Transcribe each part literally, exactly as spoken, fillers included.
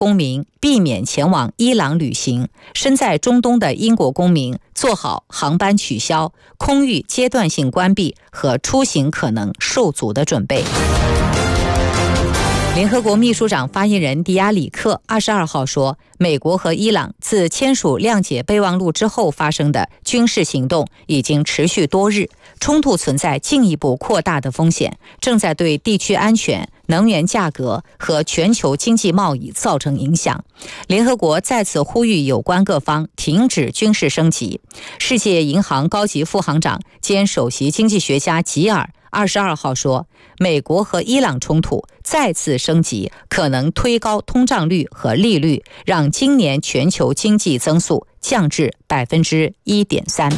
公民避免前往伊朗旅行，身在中东的英国公民做好航班取消、空域阶段性关闭和出行可能受阻的准备。联合国秘书长发言人迪亚里克二十二号说，美国和伊朗自签署谅解备忘录之后发生的军事行动已经持续多日，冲突存在进一步扩大的风险，正在对地区安全、能源价格和全球经济贸易造成影响。联合国再次呼吁有关各方停止军事升级。世界银行高级副行长兼首席经济学家吉尔二十二号说，美国和伊朗冲突再次升级，可能推高通胀率和利率，让今年全球经济增速降至百分之一点三。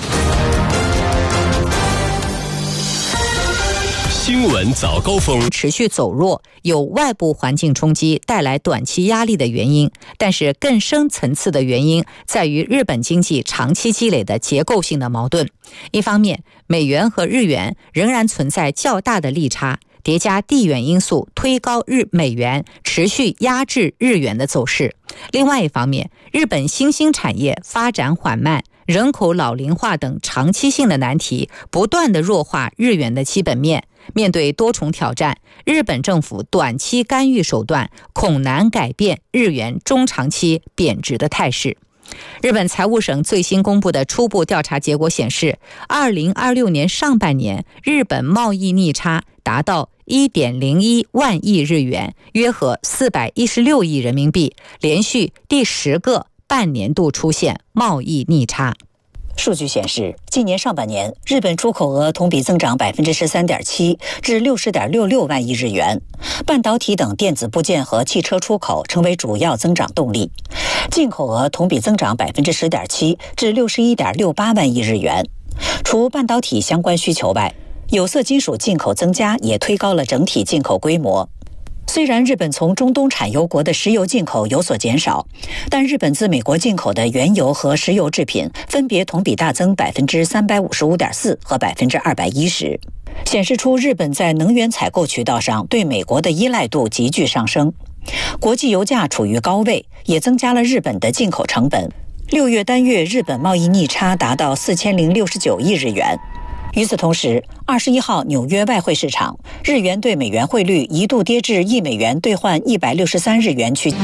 新闻早高峰持续走弱，有外部环境冲击带来短期压力的原因，但是更深层次的原因在于日本经济长期积累的结构性的矛盾。一方面，美元和日元仍然存在较大的利差，叠加地缘因素推高日美元，持续压制日元的走势。另外一方面，日本新兴产业发展缓慢，人口老龄化等长期性的难题不断地弱化日元的基本面。面对多重挑战，日本政府短期干预手段恐难改变日元中长期贬值的态势。日本财务省最新公布的初步调查结果显示，二零二六年上半年日本贸易逆差达到 一点零一万亿日元，约合四百一十六亿人民币，连续第十个半年度出现贸易逆差。 数据显示，今年上半年日本出口额同比增长 百分之十三点七 至 六十点六六万亿日元，半导体等电子部件和汽车出口成为主要增长动力。进口额同比增长 百分之十点七 至 六十一点六八万亿日元。除半导体相关需求外，有色金属进口增加也推高了整体进口规模。虽然日本从中东产油国的石油进口有所减少，但日本自美国进口的原油和石油制品分别同比大增 百分之三百五十五点四 和 百分之二百一十， 显示出日本在能源采购渠道上对美国的依赖度急剧上升。国际油价处于高位，也增加了日本的进口成本。六月单月日本贸易逆差达到四千零六十九亿日元。与此同时，二十一号纽约外汇市场，日元对美元汇率一度跌至一美元兑换一百六十三日元区。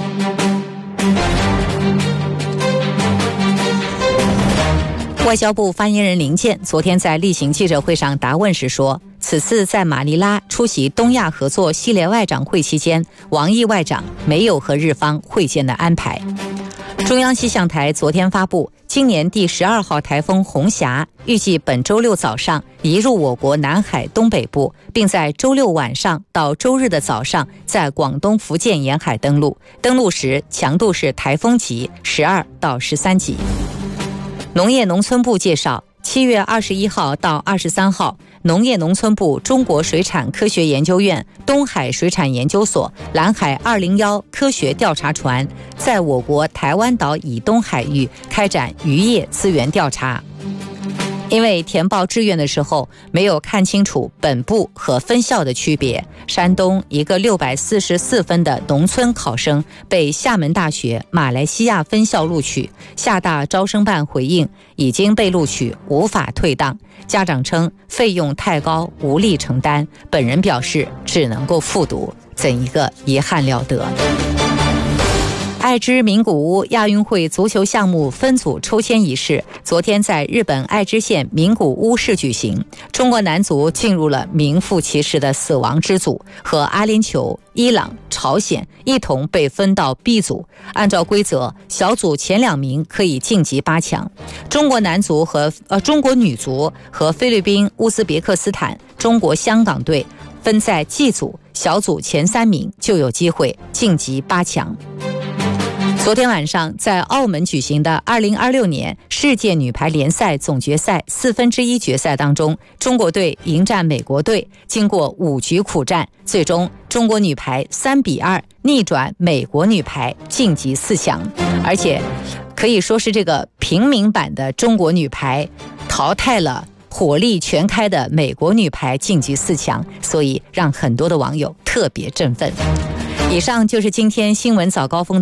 外交部发言人林健昨天在例行记者会上答问时说，此次在马尼拉出席东亚合作系列外长会期间，王毅外长没有和日方会见的安排。中央气象台昨天发布，今年第十二号台风红霞预计本周六早上移入我国南海东北部，并在周六晚上到周日的早上在广东福建沿海登陆，登陆时强度是台风级十二到十三级。农业农村部介绍，七月二十一号到二十三号，农业农村部中国水产科学研究院东海水产研究所蓝海二零一科学调查船在我国台湾岛以东海域开展渔业资源调查。因为填报志愿的时候没有看清楚本部和分校的区别，山东一个六百四十四分的农村考生被厦门大学马来西亚分校录取，厦大招生办回应已经被录取，无法退档。家长称费用太高，无力承担，本人表示只能够复读，怎一个遗憾了得。爱知名古屋亚运会足球项目分组抽签仪式昨天在日本爱知县名古屋市举行，中国男足进入了名副其实的死亡之组，和阿联酋、伊朗、朝鲜一同被分到 B 组。按照规则，小组前两名可以晋级八强。中国男足和呃中国女足和菲律宾、乌兹别克斯坦、中国香港队分在 G 组，小组前三名就有机会晋级八强。昨天晚上在澳门举行的二零二六年世界女排联赛总决赛四分之一决赛当中，中国队迎战美国队，经过五局苦战，最终中国女排三比二逆转美国女排晋级四强，而且可以说是这个平民版的中国女排淘汰了火力全开的美国女排晋级四强，所以让很多的网友特别振奋。以上就是今天新闻早高峰的